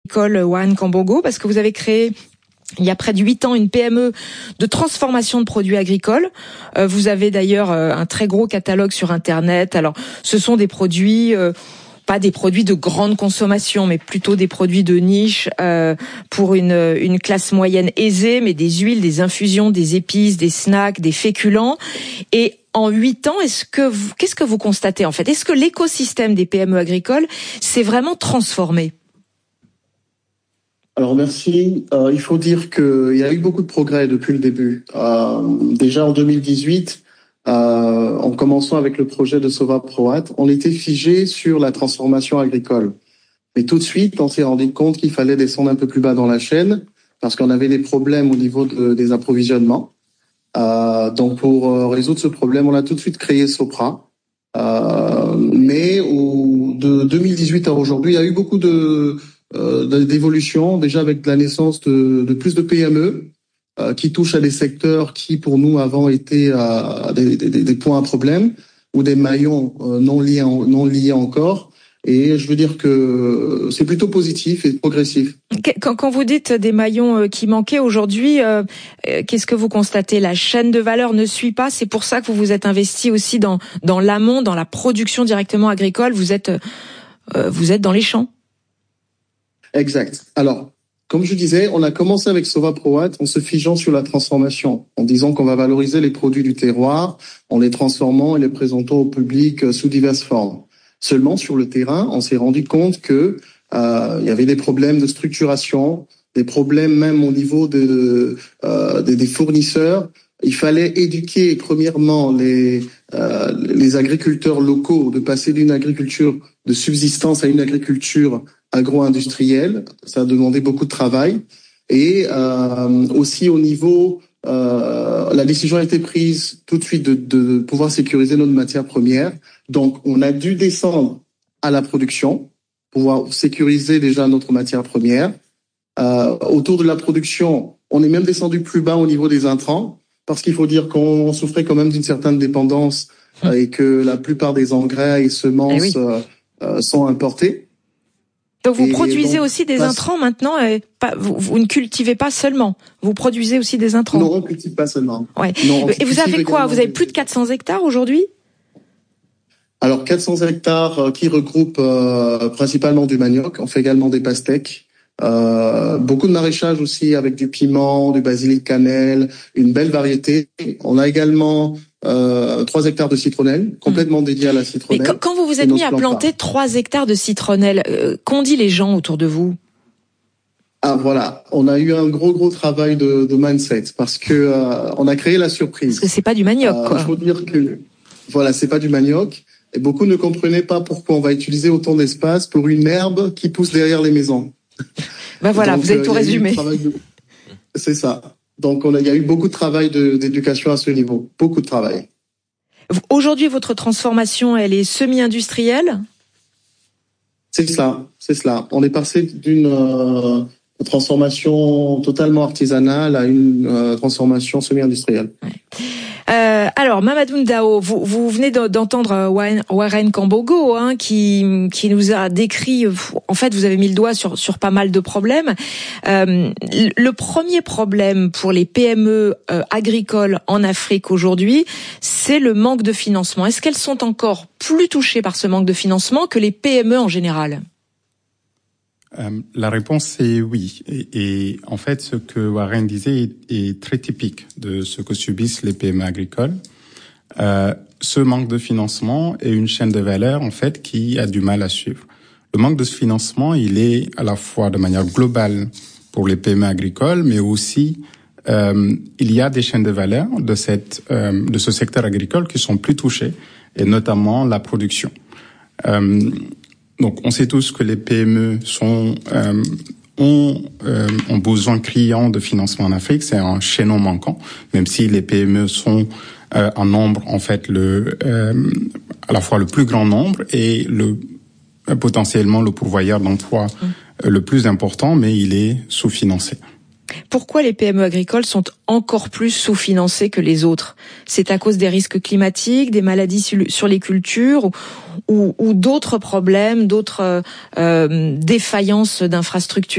Warren Kambongo, parce que vous avez créé il y a près de 8 ans une PME de transformation de produits agricoles. Vous avez d'ailleurs un très gros catalogue sur Internet. Alors, ce sont des produits, pas des produits de grande consommation, mais plutôt des produits de niche pour une classe moyenne aisée, mais des huiles, des infusions, des épices, des snacks, des féculents. Et en 8 ans, qu'est-ce que vous constatez en fait? Est-ce que l'écosystème des PME agricoles s'est vraiment transformé? Alors merci. Il faut dire qu'il y a eu beaucoup de progrès depuis le début. Déjà en 2018, en commençant avec le projet de Sova Proat, on était figé sur la transformation agricole. Mais tout de suite, on s'est rendu compte qu'il fallait descendre un peu plus bas dans la chaîne parce qu'on avait des problèmes au niveau des approvisionnements. Donc pour résoudre ce problème, on a tout de suite créé Sopra. Mais de 2018 à aujourd'hui, il y a eu beaucoup d'évolution, déjà avec la naissance de plus de PME qui touchent à des secteurs qui pour nous avant étaient des points à problème ou des maillons non liés encore. Et je veux dire que c'est plutôt positif et progressif. Quand vous dites des maillons qui manquaient aujourd'hui, qu'est-ce que vous constatez? La chaîne de valeur ne suit pas. C'est pour ça que vous vous êtes investi aussi dans l'amont, dans la production directement agricole. Vous êtes dans les champs. Exact. Alors, comme je disais, on a commencé avec Sova Proat en se figeant sur la transformation, en disant qu'on va valoriser les produits du terroir, en les transformant et les présentant au public sous diverses formes. Seulement, sur le terrain, on s'est rendu compte que il y avait des problèmes de structuration, des problèmes même au niveau des fournisseurs. Il fallait éduquer premièrement les agriculteurs locaux de passer d'une agriculture de subsistance à une agriculture agro-industrielle. Ça a demandé beaucoup de travail. Et aussi au niveau, la décision a été prise tout de suite de pouvoir sécuriser notre matière première. Donc, on a dû descendre à la production, pouvoir sécuriser déjà notre matière première. Autour de la production, on est même descendu plus bas au niveau des intrants, parce qu'il faut dire qu'on souffrait quand même d'une certaine dépendance et que la plupart des engrais et semences sont importés. Donc vous produisez aussi des intrants maintenant, vous ne cultivez pas seulement, vous produisez aussi des intrants. Non, on ne cultive pas seulement. Ouais. Non, et vous avez quoi? Vous avez plus de 400 hectares aujourd'hui? Alors 400 hectares qui regroupent principalement du manioc, on fait également des pastèques. Beaucoup de maraîchage aussi avec du piment, du basilic cannelle, une belle variété. On a également 3 hectares de citronnelle, complètement dédiés à la citronnelle. Mais quand vous vous êtes mis à planter 3 hectares de citronnelle, qu'ont dit les gens autour de vous? Ah voilà, on a eu un gros travail de mindset parce que on a créé la surprise. Parce que c'est pas du manioc, quoi. Il faut dire que voilà, c'est pas du manioc. Et beaucoup ne comprenaient pas pourquoi on va utiliser autant d'espace pour une herbe qui pousse derrière les maisons. Ben voilà, donc, vous avez tout résumé. C'est ça. Donc il y a eu beaucoup de travail d'éducation à ce niveau, beaucoup de travail. Aujourd'hui, votre transformation, elle est semi-industrielle? C'est cela. On est passé d'une transformation totalement artisanale à une transformation semi-industrielle. Ouais. Alors, Mamadou Ndao, vous venez d'entendre Warren Kambongo, qui nous a décrit, en fait, vous avez mis le doigt sur pas mal de problèmes. Le premier problème pour les PME agricoles en Afrique aujourd'hui, c'est le manque de financement. Est-ce qu'elles sont encore plus touchées par ce manque de financement que les PME en général? La réponse est oui. Et en fait, ce que Warren disait est très typique de ce que subissent les PME agricoles. Ce manque de financement est une chaîne de valeur, en fait, qui a du mal à suivre. Le manque de financement, il est à la fois de manière globale pour les PME agricoles, mais aussi il y a des chaînes de valeur de ce secteur agricole qui sont plus touchées, et notamment la production. Donc, on sait tous que les PME ont besoin criant de financement en Afrique. C'est un chaînon manquant, même si les PME sont en nombre, en fait, à la fois le plus grand nombre et potentiellement le pourvoyeur d'emploi le plus important, mais il est sous-financé. Pourquoi les PME agricoles sont encore plus sous-financées que les autres? C'est à cause des risques climatiques, des maladies sur les cultures ou d'autres problèmes, d'autres défaillances d'infrastructures?